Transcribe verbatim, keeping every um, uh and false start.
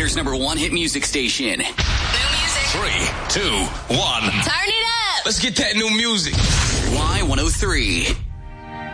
Winter's number one hit music station. New music. Three, two, one. Turn it up. Let's get that new music. Y one oh three.